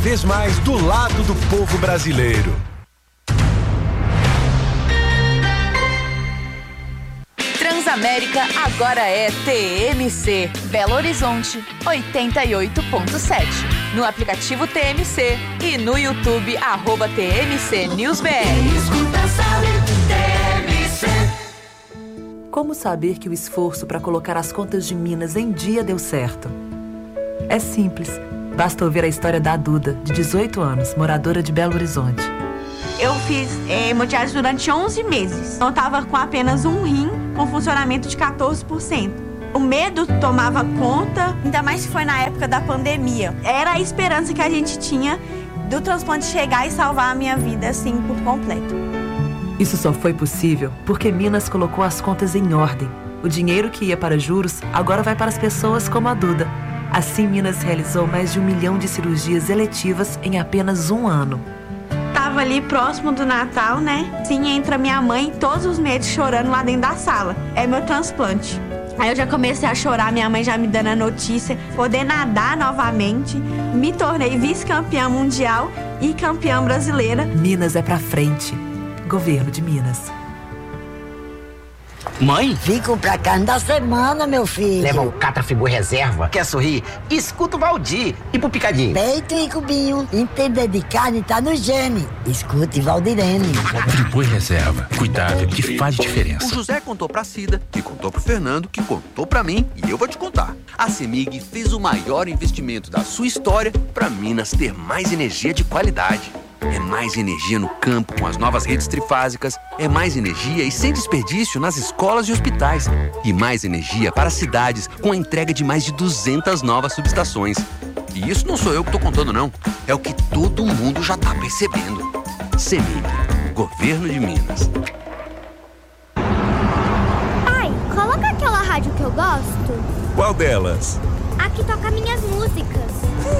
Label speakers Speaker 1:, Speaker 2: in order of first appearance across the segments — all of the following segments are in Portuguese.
Speaker 1: vez mais do lado do povo brasileiro.
Speaker 2: Transamérica agora é TMC, Belo Horizonte 88.7. No aplicativo TMC e no YouTube @TMC News BR.
Speaker 3: Como saber que o esforço para colocar as contas de Minas em dia deu certo? É simples. Basta ouvir a história da Duda, de 18 anos, moradora de Belo Horizonte.
Speaker 4: Eu fiz hemodiálise durante 11 meses. Eu estava com apenas um rim, com funcionamento de 14%. O medo tomava conta, ainda mais se foi na época da pandemia. Era a esperança que a gente tinha do transplante chegar e salvar a minha vida, assim, por completo.
Speaker 3: Isso só foi possível porque Minas colocou as contas em ordem. O dinheiro que ia para juros agora vai para as pessoas como a Duda. Assim, Minas realizou mais de 1 milhão de cirurgias eletivas em apenas um ano.
Speaker 4: Tava ali próximo do Natal, né? Sim, entra minha mãe todos os meses chorando lá dentro da sala. É meu transplante. Aí eu já comecei a chorar, minha mãe já me dando a notícia, poder nadar novamente. Me tornei vice-campeã mundial e campeã brasileira.
Speaker 3: Minas é pra frente. Governo de Minas.
Speaker 5: Mãe?
Speaker 6: Vim comprar carne da semana, meu filho.
Speaker 5: Leva o Catrafibu Reserva. Quer sorrir? Escuta o Valdir. E pro Picadinho?
Speaker 6: Peito e cubinho. Entender de carne tá no gene. Escute Valdirene.
Speaker 7: Friboi Reserva. Cuidado que faz diferença.
Speaker 8: O José contou pra Cida, que contou pro Fernando, que contou pra mim e eu vou te contar. A CEMIG fez o maior investimento da sua história pra Minas ter mais energia de qualidade. É mais energia no campo com as novas redes trifásicas, é mais energia e sem desperdício nas escolas e hospitais, e mais energia para cidades com a entrega de mais de 200 novas subestações. E isso não sou eu que tô contando não, é o que todo mundo já tá percebendo. CEMIG, Governo de Minas.
Speaker 9: Pai, coloca aquela rádio que eu gosto.
Speaker 1: Qual delas?
Speaker 9: A que toca minhas músicas.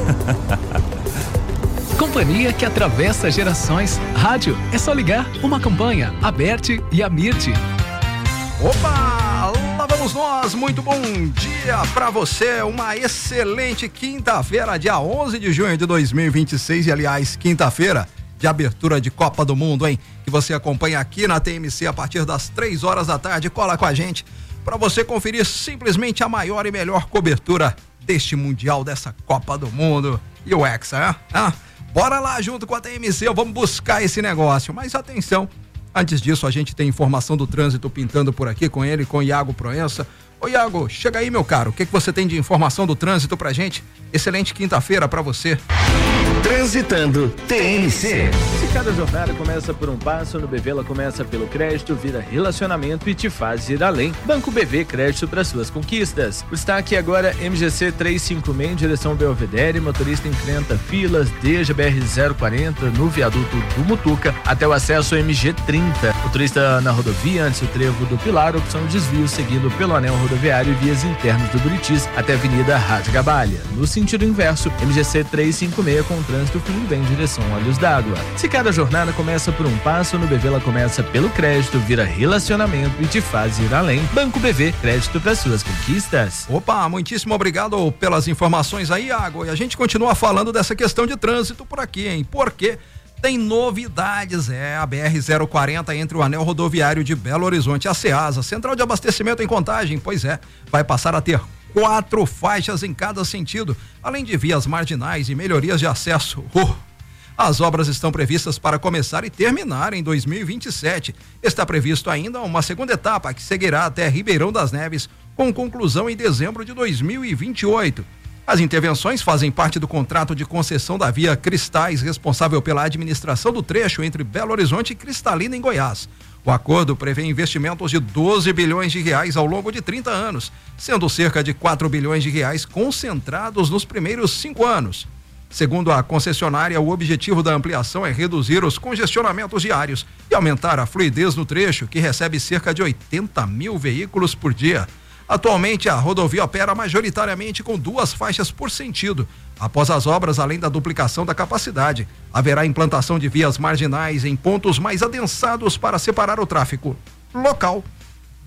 Speaker 10: Companhia que atravessa gerações. Rádio, é só ligar. Uma campanha, a Berti e a Mirti.
Speaker 11: Opa, lá vamos nós. Muito bom dia pra você. Uma excelente quinta-feira, dia 11 de junho de 2026. E, aliás, quinta-feira de abertura de Copa do Mundo, hein? Que você acompanha aqui na TMC a partir das 3 horas da tarde. Cola com a gente pra você conferir simplesmente a maior e melhor cobertura deste Mundial, dessa Copa do Mundo. E o Hexa, né? Bora lá junto com a TMC, vamos buscar esse negócio. Mas atenção, antes disso a gente tem informação do trânsito pintando por aqui com ele, com Iago Proença. Ô Iago, chega aí meu caro, o que você tem de informação do trânsito pra gente? Excelente quinta-feira pra você.
Speaker 12: Transitando TMC.
Speaker 13: Se cada jornada começa por um passo, no BV ela começa pelo crédito, vira relacionamento e te faz ir além. Banco BV, crédito para suas conquistas. O destaque agora MGC 356 em direção ao Belvedere. Motorista enfrenta filas desde a BR-040 no viaduto do Mutuca até o acesso ao MG30. Motorista na rodovia antes do trevo do Pilar, opção de desvio seguindo pelo anel rodoviário e vias internas do Buritis até a Avenida Rádio Gabalha. No sentido inverso, MGC 356 com trânsito fluido em direção a Olhos d'Água. Se cada jornada começa por um passo, no BV ela começa pelo crédito, vira relacionamento e te faz ir além. Banco BV, crédito para suas conquistas.
Speaker 11: Opa, muitíssimo obrigado pelas informações aí, Iago. E a gente continua falando dessa questão de trânsito por aqui, hein? Porque tem novidades, a BR-040 entre o anel rodoviário de Belo Horizonte e a Ceasa, central de abastecimento em Contagem, pois vai passar a ter 4 faixas em cada sentido, além de vias marginais e melhorias de acesso. As obras estão previstas para começar e terminar em 2027. Está previsto ainda uma segunda etapa que seguirá até Ribeirão das Neves, com conclusão em dezembro de 2028. As intervenções fazem parte do contrato de concessão da via Cristais, responsável pela administração do trecho entre Belo Horizonte e Cristalina, em Goiás. O acordo prevê investimentos de 12 bilhões de reais ao longo de 30 anos, sendo cerca de 4 bilhões de reais concentrados nos primeiros 5 anos. Segundo a concessionária, o objetivo da ampliação é reduzir os congestionamentos diários e aumentar a fluidez no trecho, que recebe cerca de 80 mil veículos por dia. Atualmente, a rodovia opera majoritariamente com 2 faixas por sentido. Após as obras, além da duplicação da capacidade, haverá implantação de vias marginais em pontos mais adensados para separar o tráfego local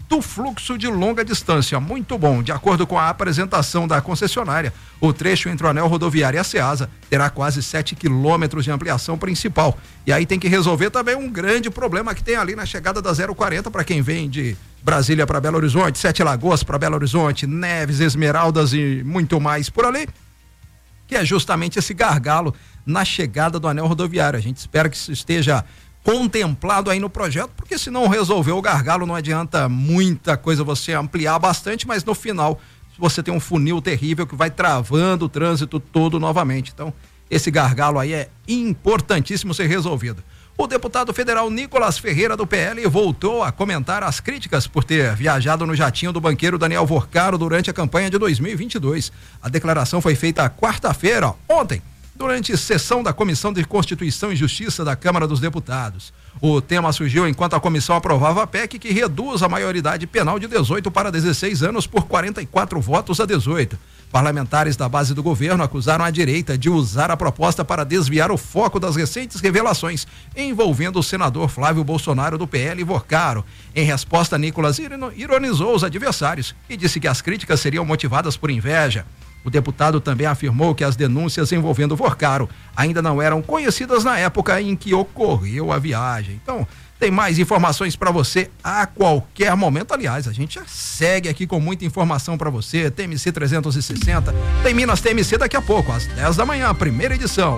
Speaker 11: do fluxo de longa distância. Muito bom. De acordo com a apresentação da concessionária, o trecho entre o anel rodoviário e a Ceasa terá quase 7 quilômetros de ampliação principal. E aí tem que resolver também um grande problema que tem ali na chegada da 040 para quem vem de Brasília para Belo Horizonte, Sete Lagoas para Belo Horizonte, Neves, Esmeraldas e muito mais por ali, que é justamente esse gargalo na chegada do anel rodoviário. A gente espera que isso esteja contemplado aí no projeto, porque se não resolver o gargalo não adianta muita coisa você ampliar bastante, mas no final você tem um funil terrível que vai travando o trânsito todo novamente. Então esse gargalo aí é importantíssimo ser resolvido. O deputado federal Nicolas Ferreira do PL voltou a comentar as críticas por ter viajado no jatinho do banqueiro Daniel Vorcaro durante a campanha de 2022. A declaração foi feita quarta-feira, ontem, durante sessão da Comissão de Constituição e Justiça da Câmara dos Deputados. O tema surgiu enquanto a comissão aprovava a PEC que reduz a maioridade penal de 18 para 16 anos por 44 votos a 18. Parlamentares da base do governo acusaram a direita de usar a proposta para desviar o foco das recentes revelações envolvendo o senador Flávio Bolsonaro do PL e Vorcaro. Em resposta, Nicolas ironizou os adversários e disse que as críticas seriam motivadas por inveja. O deputado também afirmou que as denúncias envolvendo Vorcaro ainda não eram conhecidas na época em que ocorreu a viagem. Então, tem mais informações para você a qualquer momento. Aliás, a gente já segue aqui com muita informação para você. TMC 360, tem Minas TMC daqui a pouco, às 10 da manhã, primeira edição.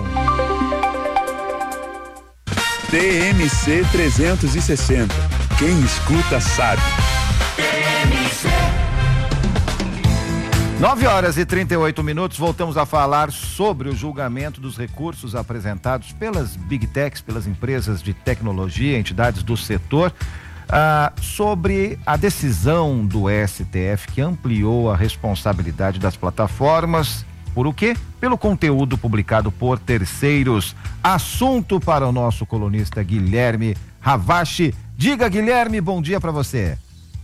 Speaker 1: TMC 360, quem escuta sabe.
Speaker 14: 9h38, voltamos a falar sobre o julgamento dos recursos apresentados pelas Big Techs, pelas empresas de tecnologia, entidades do setor, sobre a decisão do STF que ampliou a responsabilidade das plataformas. Por o quê? Pelo conteúdo publicado por terceiros. Assunto para o nosso colunista Guilherme Ravache. Diga, Guilherme, bom dia para você.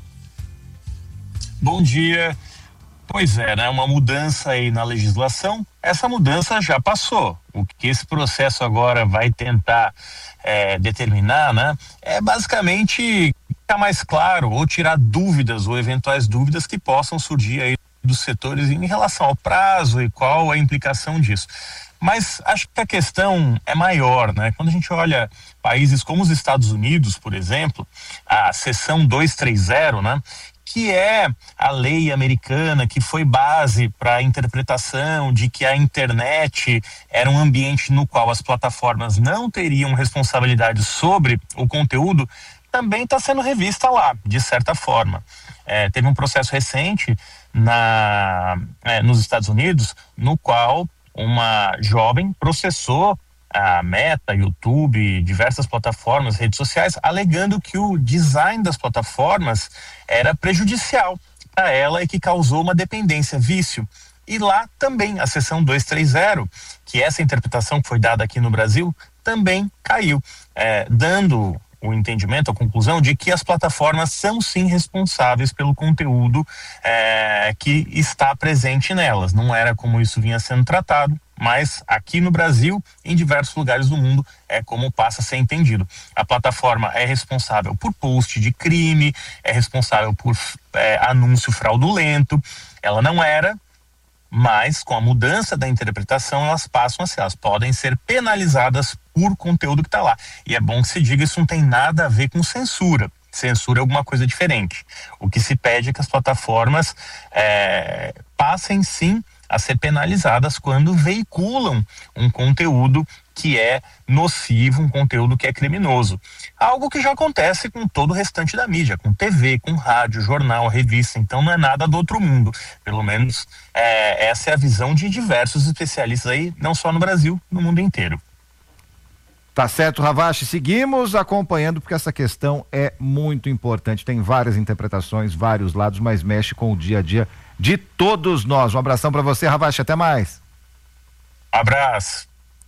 Speaker 15: Bom dia. Pois é, né? Uma mudança aí na legislação, essa mudança já passou. O que esse processo agora vai tentar determinar, né? É basicamente ficar mais claro ou tirar dúvidas ou eventuais dúvidas que possam surgir aí dos setores em relação ao prazo e qual a implicação disso. Mas acho que a questão é maior, né? Quando a gente olha países como os Estados Unidos, por exemplo, a seção 230, né? Que é a lei americana que foi base para a interpretação de que a internet era um ambiente no qual as plataformas não teriam responsabilidade sobre o conteúdo, também está sendo revista lá, de certa forma. Teve um processo recente nos Estados Unidos, no qual uma jovem processou a Meta, YouTube, diversas plataformas, redes sociais, alegando que o design das plataformas era prejudicial para ela e que causou uma dependência, vício. E lá também a seção 230, que essa interpretação que foi dada aqui no Brasil, também caiu, dando o entendimento, a conclusão de que as plataformas são sim responsáveis pelo conteúdo que está presente nelas. Não era como isso vinha sendo tratado, mas aqui no Brasil, em diversos lugares do mundo, é como passa a ser entendido. A plataforma é responsável por post de crime, é responsável por anúncio fraudulento. Ela não era, mas com a mudança da interpretação elas passam a ser, elas podem ser penalizadas por conteúdo que está lá. E é bom que se diga, isso não tem nada a ver com censura. Censura é alguma coisa diferente. O que se pede é que as plataformas passem sim a ser penalizadas quando veiculam um conteúdo que é nocivo, um conteúdo que é criminoso. Algo que já acontece com todo o restante da mídia, com TV, com rádio, jornal, revista. Então não é nada do outro mundo. Pelo menos essa é a visão de diversos especialistas aí, não só no Brasil, no mundo inteiro.
Speaker 14: Tá certo, Ravache, seguimos acompanhando porque essa questão é muito importante, tem várias interpretações, vários lados, mas mexe com o dia a dia de todos nós. Um abração para você, Ravache, até mais.
Speaker 15: Abraço.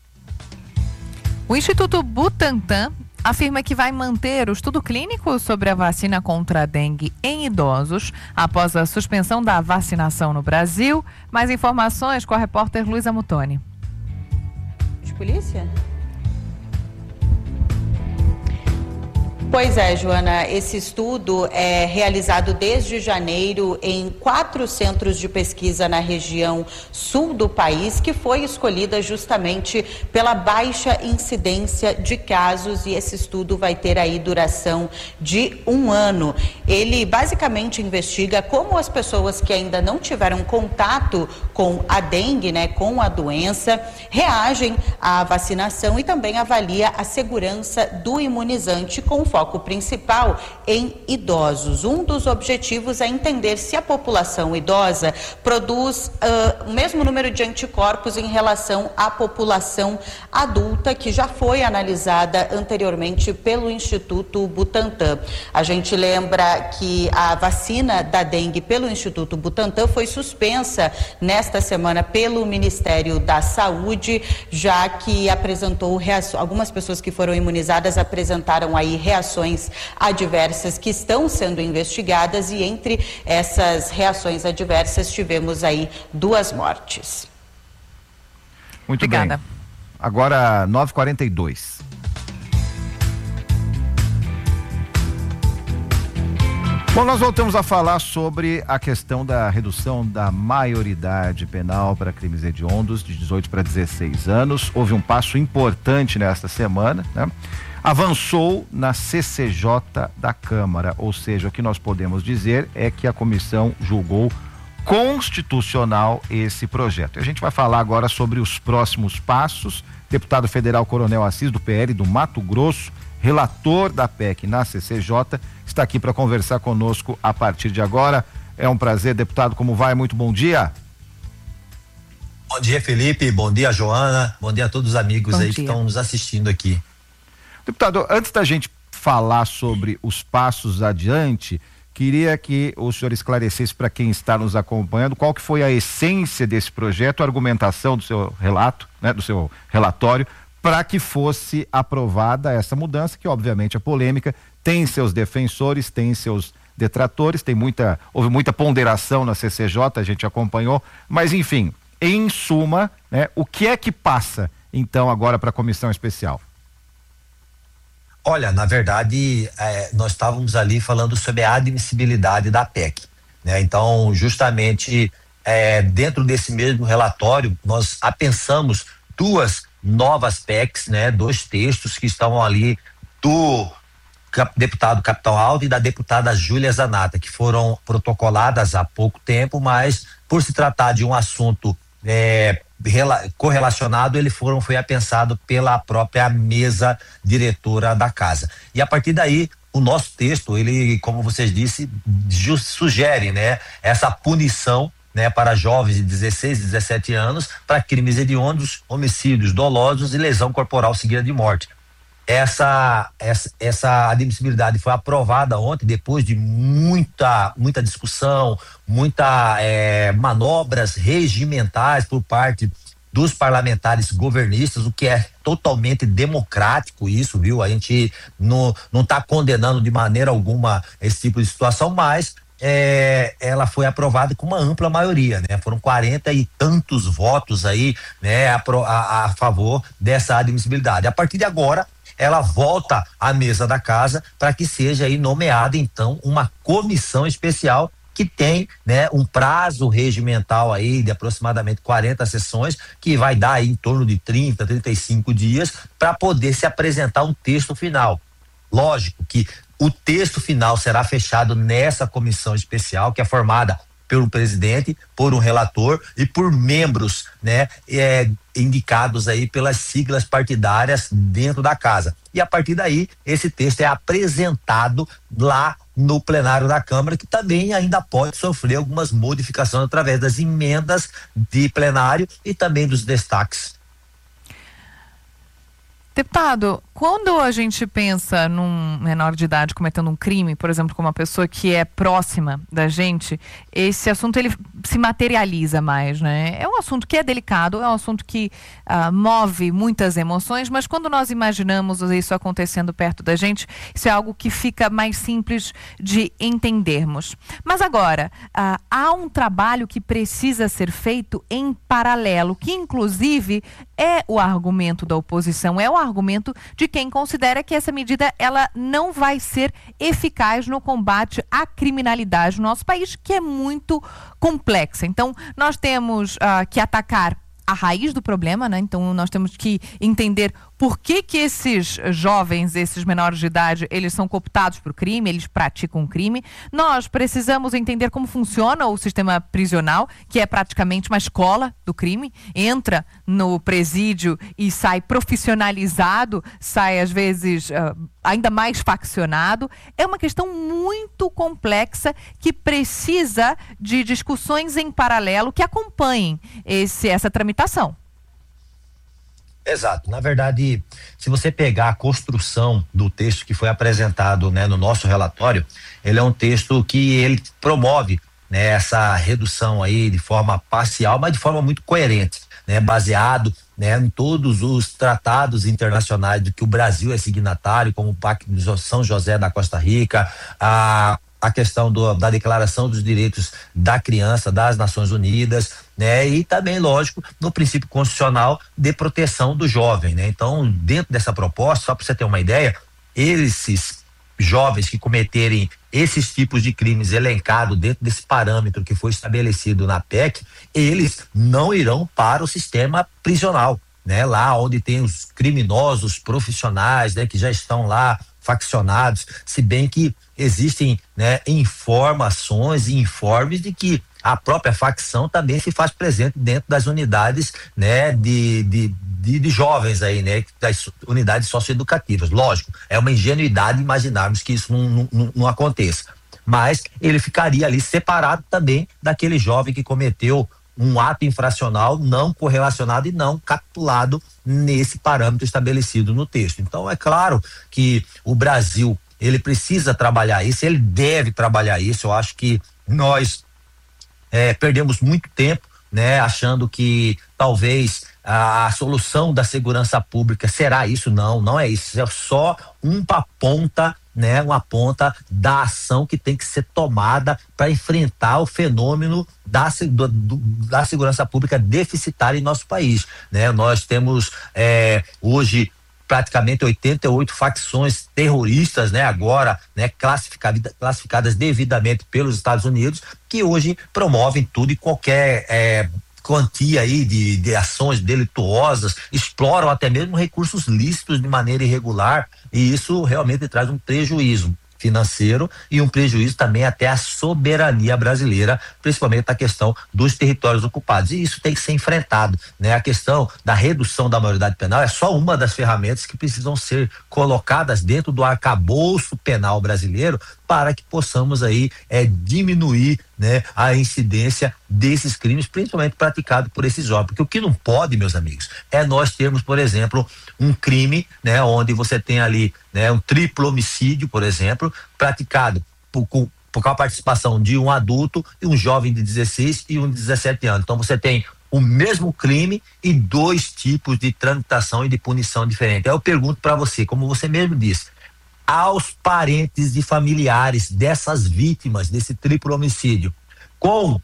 Speaker 2: O Instituto Butantan afirma que vai manter o estudo clínico sobre a vacina contra a dengue em idosos após a suspensão da vacinação no Brasil. Mais informações com a repórter Luísa Mutoni.
Speaker 16: De polícia? Pois é, Joana, esse estudo é realizado desde janeiro em 4 centros de pesquisa na região sul do país, que foi escolhida justamente pela baixa incidência de casos, e esse estudo vai ter aí duração de 1 ano. Ele basicamente investiga como as pessoas que ainda não tiveram contato com a dengue, né, com a doença, reagem à vacinação e também avalia a segurança do imunizante, com foco principal em idosos. Um dos objetivos é entender se a população idosa produz o mesmo número de anticorpos em relação à população adulta, que já foi analisada anteriormente pelo Instituto Butantan. A gente lembra que a vacina da dengue pelo Instituto Butantan foi suspensa nesta semana pelo Ministério da Saúde, já que apresentou algumas pessoas que foram imunizadas apresentaram aí reações adversas que estão sendo investigadas, e entre essas reações adversas tivemos aí 2 mortes.
Speaker 14: Muito
Speaker 2: Obrigada.
Speaker 14: bem. Agora 9h42. Bom, nós voltamos a falar sobre a questão da redução da maioridade penal para crimes hediondos de 18 para 16 anos. Houve um passo importante nesta semana, né? Avançou na CCJ da Câmara, ou seja, o que nós podemos dizer é que a comissão julgou constitucional esse projeto. A gente vai falar agora sobre os próximos passos. Deputado federal Coronel Assis, do PL do Mato Grosso, relator da PEC na CCJ, está aqui para conversar conosco a partir de agora. É um prazer, deputado, como vai? Muito bom dia.
Speaker 17: Bom dia, Felipe, bom dia, Joana, bom dia a todos os amigos que estão nos assistindo aqui.
Speaker 14: Deputado, antes da gente falar sobre os passos adiante, queria que o senhor esclarecesse para quem está nos acompanhando qual que foi a essência desse projeto, a argumentação do seu relato, né, do seu relatório, para que fosse aprovada essa mudança, que obviamente é polêmica, tem seus defensores, tem seus detratores, houve muita ponderação na CCJ, a gente acompanhou, mas enfim, em suma, né, o que é que passa então agora para a comissão especial?
Speaker 17: Olha, na verdade, nós estávamos ali falando sobre a admissibilidade da PEC, né? Então, justamente, dentro desse mesmo relatório, nós apensamos 2 novas PECs, né? 2 textos que estavam ali do deputado Capitão Aldo e da deputada Júlia Zanata, que foram protocoladas há pouco tempo, mas por se tratar de um assunto correlacionado, ele foi apensado pela própria mesa diretora da casa. E a partir daí, o nosso texto, ele, como vocês disse, sugere, né, essa punição, né, para jovens de 16 e 17 anos para crimes hediondos, homicídios dolosos e lesão corporal seguida de morte. Essa admissibilidade foi aprovada ontem, depois de muita discussão, manobras regimentais por parte dos parlamentares governistas, o que é totalmente democrático isso, viu? A gente não está condenando de maneira alguma esse tipo de situação, mas ela foi aprovada com uma ampla maioria, né? Foram 40 e tantos votos aí, né, a favor dessa admissibilidade. A partir de agora, ela volta à mesa da casa para que seja aí nomeada então uma comissão especial que tem, né, um prazo regimental aí de aproximadamente 40 sessões, que vai dar aí em torno de 30, 35 dias para poder se apresentar um texto final. Lógico que o texto final será fechado nessa comissão especial, que é formada pelo presidente, por um relator e por membros, né, indicados aí pelas siglas partidárias dentro da casa. E a partir daí, esse texto é apresentado lá no plenário da Câmara, que também ainda pode sofrer algumas modificações através das emendas de plenário e também dos destaques.
Speaker 2: Deputado, quando a gente pensa num menor de idade cometendo um crime, por exemplo, com uma pessoa que é próxima da gente, esse assunto ele se materializa mais, né? É um assunto que é delicado, é um assunto que move muitas emoções, mas quando nós imaginamos isso acontecendo perto da gente, isso é algo que fica mais simples de entendermos. Mas agora, há um trabalho que precisa ser feito em paralelo, que inclusive é o argumento da oposição, é o argumento de quem considera que essa medida ela não vai ser eficaz no combate à criminalidade no nosso país, que é muito complexa. Então, nós temos que atacar a raiz do problema, né? Então nós temos que entender por que esses jovens, esses menores de idade, eles são cooptados por crime, eles praticam um crime. Nós precisamos entender como funciona o sistema prisional, que é praticamente uma escola do crime. Entra no presídio e sai profissionalizado, sai às vezes ainda mais faccionado. É uma questão muito complexa que precisa de discussões em paralelo que acompanhem essa tramitação.
Speaker 17: Exato. Na verdade, se você pegar a construção do texto que foi apresentado, né, no nosso relatório, ele é um texto que ele promove, né, essa redução aí de forma parcial, mas de forma muito coerente, né, baseado, né, em todos os tratados internacionais do que o Brasil é signatário, como o Pacto de São José da Costa Rica, a questão da Declaração dos Direitos da Criança das Nações Unidas, né? E também, lógico, no princípio constitucional de proteção do jovem, né? Então, dentro dessa proposta, só para você ter uma ideia, esses jovens que cometerem esses tipos de crimes elencados dentro desse parâmetro que foi estabelecido na PEC, eles não irão para o sistema prisional, né? Lá onde tem os criminosos profissionais, né? Que já estão lá faccionados, se bem que existem, né, informações e informes de que a própria facção também se faz presente dentro das unidades, né, de jovens aí, né, das unidades socioeducativas. Lógico, é uma ingenuidade imaginarmos que isso não aconteça, mas ele ficaria ali separado também daquele jovem que cometeu um ato infracional não correlacionado e não capitulado nesse parâmetro estabelecido no texto. Então, é claro que o Brasil, ele precisa trabalhar isso, ele deve trabalhar isso. Eu acho que nós perdemos muito tempo, né, achando que talvez a solução da segurança pública será isso. Não é isso, é só uma ponta, né, uma ponta da ação que tem que ser tomada para enfrentar o fenômeno da segurança pública deficitária em nosso país, né? Nós temos hoje praticamente 88 facções terroristas, né, agora, né, classificadas devidamente pelos Estados Unidos, que hoje promovem tudo e qualquer quantia aí de ações delituosas, exploram até mesmo recursos lícitos de maneira irregular, e isso realmente traz um prejuízo financeiro e um prejuízo também até à soberania brasileira, principalmente na questão dos territórios ocupados, e isso tem que ser enfrentado, né? A questão da redução da maioridade penal é só uma das ferramentas que precisam ser colocadas dentro do arcabouço penal brasileiro para que possamos aí diminuir, né, a incidência desses crimes, principalmente praticados por esses jovens, porque o que não pode, meus amigos, é nós termos, por exemplo, um crime, né, onde você tem ali, né, um triplo homicídio, por exemplo, praticado com a participação de um adulto e um jovem de 16 e um de 17 anos. Então você tem o mesmo crime e dois tipos de tramitação e de punição diferentes. Aí eu pergunto para você, como você mesmo disse, aos parentes e familiares dessas vítimas desse triplo homicídio, com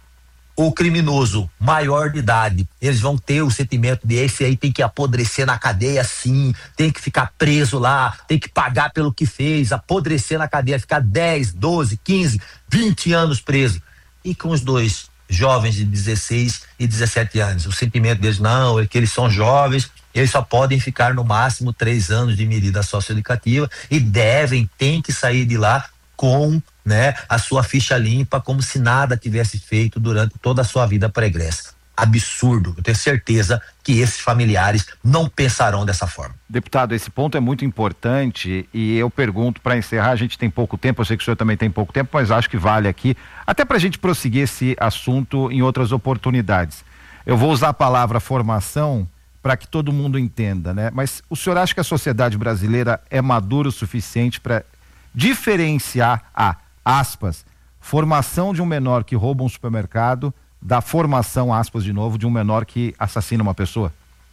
Speaker 17: o criminoso maior de idade, eles vão ter o sentimento de esse aí tem que apodrecer na cadeia, sim, tem que ficar preso lá, tem que pagar pelo que fez, apodrecer na cadeia, ficar 10, 12, 15, 20 anos preso. E com os dois jovens de 16 e 17 anos, o sentimento deles, não, é que eles são jovens, eles só podem ficar no máximo 3 anos de medida socioeducativa e tem que sair de lá com, né, a sua ficha limpa, como se nada tivesse feito durante toda a sua vida pregressa. Absurdo. Eu tenho certeza que esses familiares não pensarão dessa forma.
Speaker 14: Deputado, esse ponto é muito importante e eu pergunto, para encerrar, a gente tem pouco tempo, eu sei que o senhor também tem pouco tempo, mas acho que vale aqui, até para a gente prosseguir esse assunto em outras oportunidades. Eu vou usar a palavra formação para que todo mundo entenda, né? Mas o senhor acha que a sociedade brasileira é madura o suficiente para diferenciar aspas, formação de um menor que rouba um supermercado da formação, aspas de novo, de um menor que assassina uma pessoa?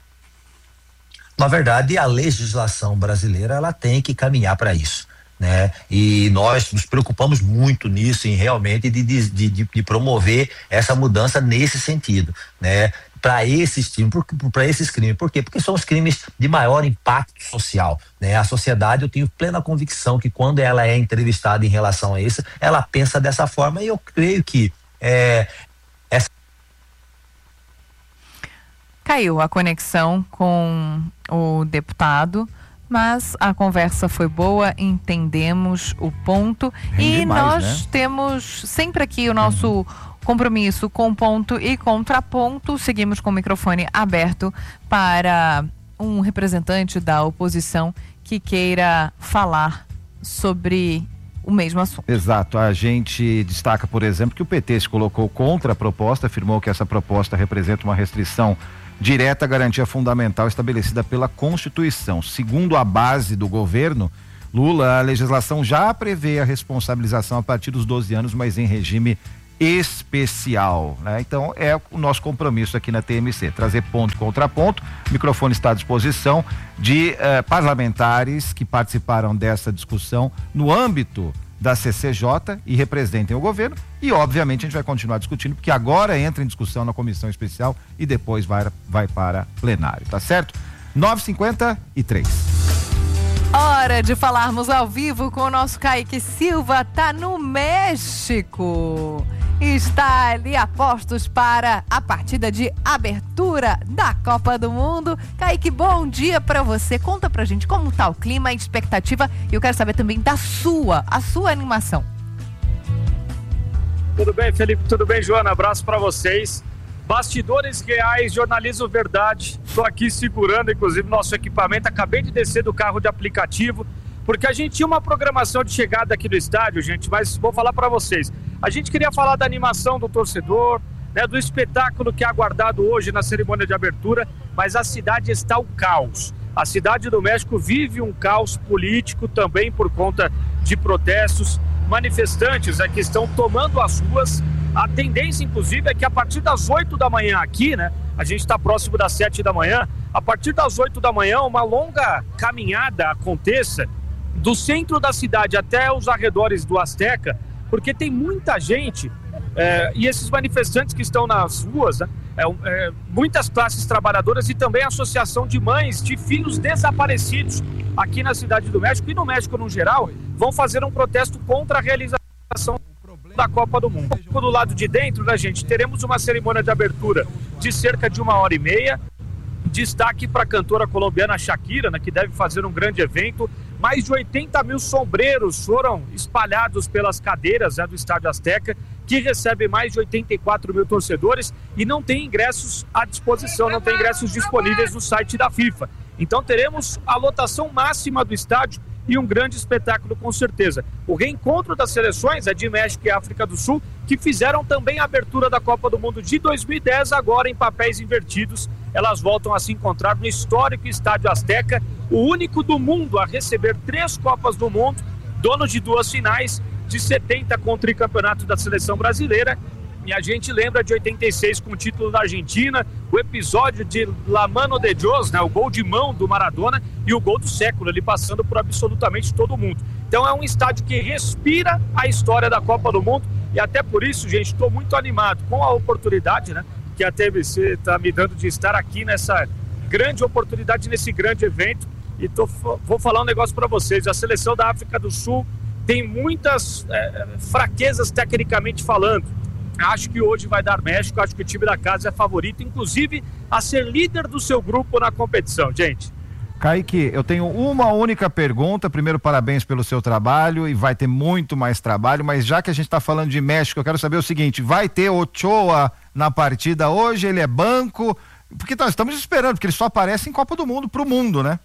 Speaker 17: Na verdade, a legislação brasileira, ela tem que caminhar para isso, né? E nós nos preocupamos muito nisso, em realmente de promover essa mudança nesse sentido, né? para esses crimes. Por quê? Porque são os crimes de maior impacto social, né? A sociedade, eu tenho plena convicção que quando ela é entrevistada em relação a isso, ela pensa dessa forma, e eu creio que essa...
Speaker 2: Caiu a conexão com o deputado, mas a conversa foi boa, entendemos o ponto. Rende nós, né? Temos sempre aqui o nosso compromisso com ponto e contraponto. Seguimos com o microfone aberto para um representante da oposição que queira falar sobre o mesmo assunto.
Speaker 14: Exato. A gente destaca, por exemplo, que o PT se colocou contra a proposta, afirmou que essa proposta representa uma restrição direta à garantia fundamental estabelecida pela Constituição. Segundo a base do governo Lula, a legislação já prevê a responsabilização a partir dos 12 anos, mas em regime especial, né? Então é o nosso compromisso aqui na TMC, trazer ponto e contraponto. O microfone está à disposição de parlamentares que participaram dessa discussão no âmbito da CCJ e representem o governo, e obviamente a gente vai continuar discutindo, porque agora entra em discussão na comissão especial e depois vai para plenário, tá certo? 9h53.
Speaker 2: Hora de falarmos ao vivo com o nosso Kaique Silva, tá no México. Está ali a postos para a partida de abertura da Copa do Mundo. Kaique, bom dia pra você. Conta pra gente como tá o clima, a expectativa, e eu quero saber também da sua animação.
Speaker 18: Tudo bem, Felipe? Tudo bem, Joana? Abraço pra vocês. Bastidores reais, jornalismo verdade. Estou aqui segurando, inclusive, nosso equipamento. Acabei de descer do carro de aplicativo, porque a gente tinha uma programação de chegada aqui no estádio, gente, mas vou falar para vocês. A gente queria falar da animação do torcedor, né, do espetáculo que é aguardado hoje na cerimônia de abertura, mas a cidade está o caos. A cidade do México vive um caos político também por conta de protestos. Manifestantes que estão tomando as ruas. A tendência, inclusive, é que a partir das 8 da manhã aqui, né? A gente está próximo das 7 da manhã. A partir das 8 da manhã, uma longa caminhada aconteça do centro da cidade até os arredores do Azteca, porque tem muita gente e esses manifestantes que estão nas ruas, né? Muitas classes trabalhadoras e também a associação de mães de filhos desaparecidos aqui na cidade do México e no México no geral, vão fazer um protesto contra a realização da Copa do Mundo. Do lado de dentro, né, gente, teremos uma cerimônia de abertura de cerca de 1h30. Destaque para a cantora colombiana Shakira, né, que deve fazer um grande evento. Mais de 80 mil sombreros foram espalhados pelas cadeiras, né, do Estádio Azteca, que recebe mais de 84 mil torcedores e não tem ingressos à disposição, não tem ingressos disponíveis no site da FIFA. Então teremos a lotação máxima do estádio e um grande espetáculo, com certeza. O reencontro das seleções de México e África do Sul, que fizeram também a abertura da Copa do Mundo de 2010, agora em papéis invertidos. Elas voltam a se encontrar no histórico Estádio Azteca, o único do mundo a receber 3 Copas do Mundo, dono de 2 finais, de 70 com o tricampeonato da seleção brasileira. E a gente lembra de 86 com o título da Argentina, o episódio de La Mano de Dios, né, o gol de mão do Maradona e o gol do século, ele passando por absolutamente todo mundo. Então é um estádio que respira a história da Copa do Mundo e até por isso, gente, estou muito animado com a oportunidade, né, que a TMC está me dando de estar aqui nessa grande oportunidade, nesse grande evento. E vou falar um negócio para vocês, a seleção da África do Sul tem muitas fraquezas tecnicamente falando. Acho que hoje vai dar México, acho que o time da casa é favorito, inclusive a ser líder do seu grupo na competição, gente.
Speaker 14: Kaique, eu tenho uma única pergunta. Primeiro, parabéns pelo seu trabalho e vai ter muito mais trabalho, mas já que a gente está falando de México, eu quero saber o seguinte, vai ter Ochoa na partida hoje? Ele é banco? Porque nós estamos esperando, porque ele só aparece em Copa do Mundo pro mundo, né?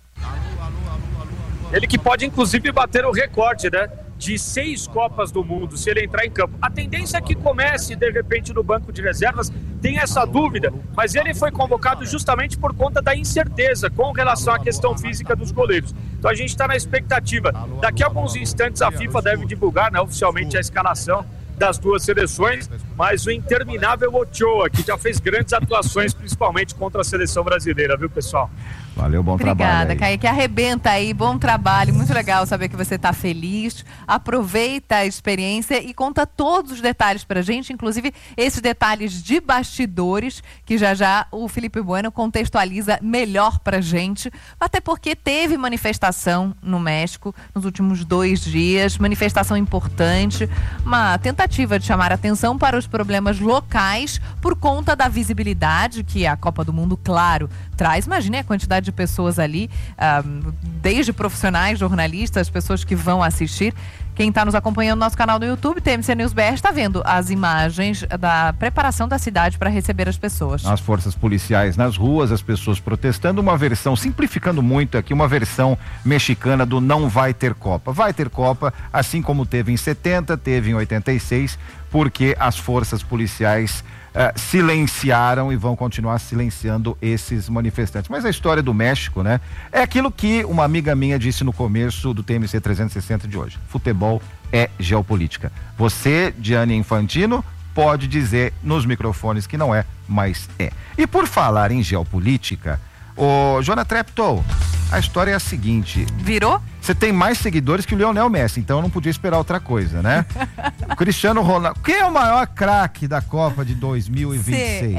Speaker 18: Ele que pode inclusive bater o recorde, né? De 6 Copas do Mundo, se ele entrar em campo. A tendência é que comece, de repente, no banco de reservas, tem essa dúvida, mas ele foi convocado justamente por conta da incerteza com relação à questão física dos goleiros. Então a gente está na expectativa. Daqui a alguns instantes a FIFA deve divulgar, né, oficialmente a escalação das 2 seleções, mas o interminável Ochoa, que já fez grandes atuações, principalmente contra a seleção brasileira, viu, pessoal?
Speaker 14: Valeu, bom trabalho.
Speaker 2: Obrigada, Kaique. Arrebenta aí, bom trabalho. Muito legal saber que você está feliz. Aproveita a experiência e conta todos os detalhes pra gente, inclusive esses detalhes de bastidores, que já o Felipe Bueno contextualiza melhor pra gente. Até porque teve manifestação no México nos últimos 2 dias, manifestação importante, uma tentativa de chamar atenção para os problemas locais por conta da visibilidade que a Copa do Mundo, claro, traz. Imagine a quantidade de pessoas ali, desde profissionais, jornalistas, pessoas que vão assistir. Quem está nos acompanhando no nosso canal do YouTube, TMC News BR, está vendo as imagens da preparação da cidade para receber as pessoas.
Speaker 14: As forças policiais nas ruas, as pessoas protestando, uma versão, simplificando muito aqui, uma versão mexicana do não vai ter Copa. Vai ter Copa, assim como teve em 70, teve em 86, porque as forças policiais silenciaram e vão continuar silenciando esses manifestantes. Mas a história do México, né? É aquilo que uma amiga minha disse no começo do TMC 360 de hoje. Futebol é geopolítica. Você, Gianni Infantino, pode dizer nos microfones que não é, mas é. E por falar em geopolítica, ô Jonathan Treptow, a história é a seguinte.
Speaker 2: Virou?
Speaker 14: Você tem mais seguidores que o Lionel Messi, então eu não podia esperar outra coisa, né? O Cristiano Ronaldo. Quem é o maior craque da Copa de 2026?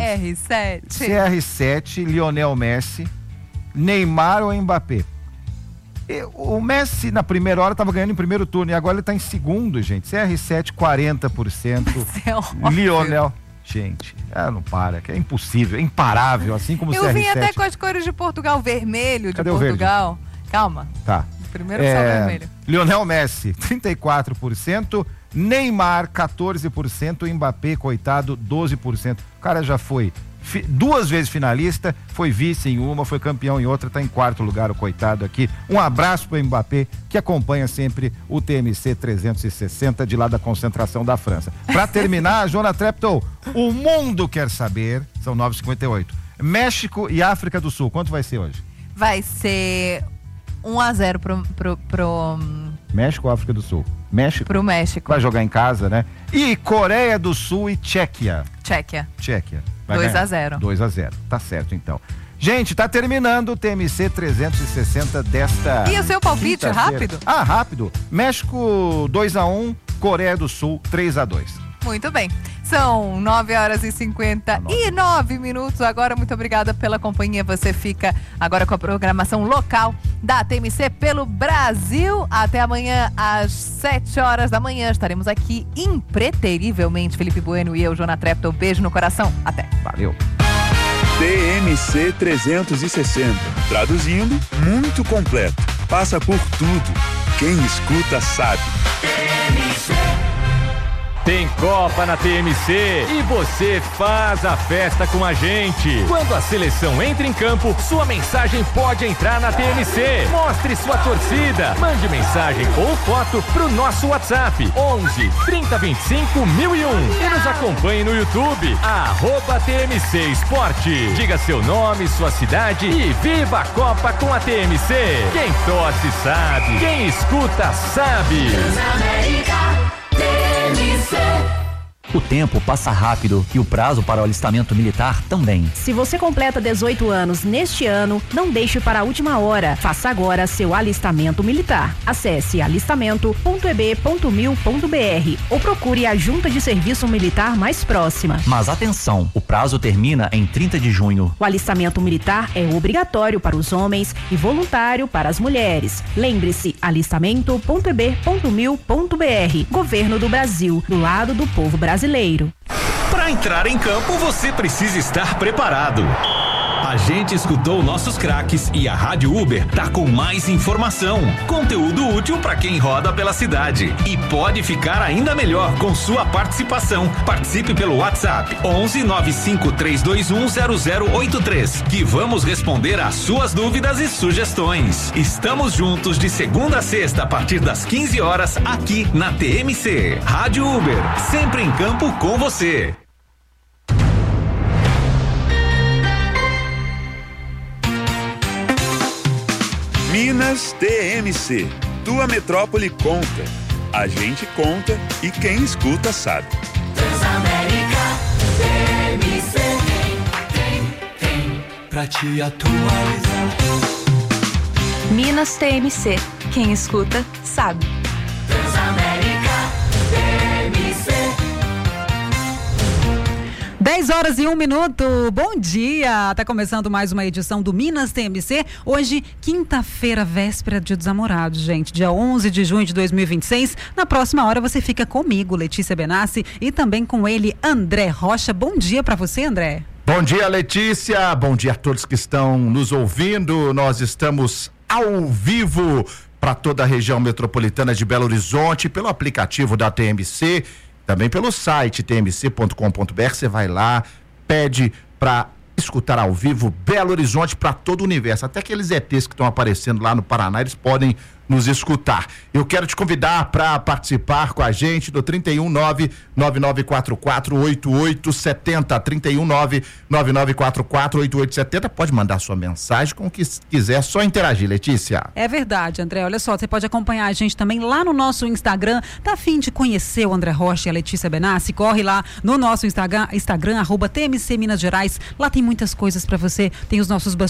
Speaker 14: CR7, Lionel Messi, Neymar ou Mbappé? O Messi na primeira hora estava ganhando em primeiro turno e agora ele está em segundo, gente. CR7, 40%. Lionel. Gente, não para, que é impossível, é imparável, assim como o CR7.
Speaker 2: Eu vim até com as cores de Portugal, vermelho de
Speaker 14: Cadê
Speaker 2: Portugal.
Speaker 14: O verde?
Speaker 2: Calma.
Speaker 14: Tá.
Speaker 2: Primeiro só vermelho.
Speaker 14: Lionel Messi, 34%, Neymar, 14%, Mbappé, coitado, 12%. O cara já foi 2 vezes finalista, foi vice em uma, foi campeão em outra, tá em 4º lugar o coitado aqui. Um abraço pro Mbappé, que acompanha sempre o TMC 360 de lá da concentração da França. Pra terminar, Jonathan Treptow, o mundo quer saber, são 9h58, México e África do Sul, quanto vai ser hoje?
Speaker 2: Vai ser 1-0 pro
Speaker 14: México ou África do Sul? México?
Speaker 2: Pro México.
Speaker 14: Vai jogar em casa, né? E Coreia do Sul e Tchequia.
Speaker 2: 2-0.
Speaker 14: 2-0. Tá certo, então. Gente, tá terminando o TMC 360 desta.
Speaker 2: E o seu palpite, rápido?
Speaker 14: Rápido. México 2-1, Coreia do Sul 3-2.
Speaker 2: Muito bem. São 9h59 minutos. Agora, muito obrigada pela companhia. Você fica agora com a programação local da TMC pelo Brasil. Até amanhã, às 7h da manhã. Estaremos aqui impreterivelmente. Felipe Bueno e eu, Jonathan Treptow. Beijo no coração. Até.
Speaker 14: Valeu.
Speaker 1: TMC 360. Traduzindo, muito completo. Passa por tudo. Quem escuta sabe.
Speaker 19: TMC. Tem Copa na TMC e você faz a festa com a gente. Quando a seleção entra em campo, sua mensagem pode entrar na TMC. Mostre sua torcida. Mande mensagem ou foto pro nosso WhatsApp 11 30 25 1001 e nos acompanhe no YouTube @TMC Esporte. Diga seu nome, sua cidade e viva a Copa com a TMC. Quem torce sabe, quem escuta sabe.
Speaker 20: O tempo passa rápido e o prazo para o alistamento militar também.
Speaker 21: Se você completa 18 anos neste ano, não deixe para a última hora. Faça agora seu alistamento militar. Acesse alistamento.eb.mil.br ou procure a junta de serviço militar mais próxima.
Speaker 20: Mas atenção, o prazo termina em 30 de junho.
Speaker 21: O alistamento militar é obrigatório para os homens e voluntário para as mulheres. Lembre-se, alistamento.eb.mil.br. Governo do Brasil, do lado do povo brasileiro.
Speaker 19: Para entrar em campo, você precisa estar preparado. A gente escutou nossos craques e a Rádio Uber tá com mais informação, conteúdo útil para quem roda pela cidade e pode ficar ainda melhor com sua participação. Participe pelo WhatsApp 11 95 321 0083 que vamos responder às suas dúvidas e sugestões. Estamos juntos de segunda a sexta a partir das 15 horas aqui na TMC. Rádio Uber, sempre em campo com você.
Speaker 1: Minas TMC. Tua metrópole conta. A gente conta e quem escuta sabe.
Speaker 19: Transamérica TMC.
Speaker 4: pra te atualizar.
Speaker 22: Minas TMC. Quem escuta, sabe.
Speaker 4: Transamérica TMC.
Speaker 23: 10h01. Bom dia! Tá começando mais uma edição do Minas TMC. Hoje, quinta-feira, véspera de Dia dos Namorados, gente. Dia 11 de junho de 2026. Na próxima hora você fica comigo, Letícia Benassi, e também com ele, André Rocha. Bom dia pra você, André.
Speaker 14: Bom dia, Letícia. Bom dia a todos que estão nos ouvindo. Nós estamos ao vivo para toda a região metropolitana de Belo Horizonte, pelo aplicativo da TMC, também pelo site tmc.com.br. Você vai lá, pede para escutar ao vivo Belo Horizonte para todo o universo. Até aqueles ETs que estão aparecendo lá no Paraná, eles podem nos escutar. Eu quero te convidar para participar com a gente do 319-9944-8870, 319-9944-8870. Pode mandar sua mensagem com o que quiser, só interagir, Letícia.
Speaker 23: É verdade, André. Olha só, você pode acompanhar a gente também lá no nosso Instagram. Tá a fim de conhecer o André Rocha e a Letícia Benassi? Corre lá no nosso Instagram @TMC Minas Gerais. Lá tem muitas coisas para você. Tem os nossos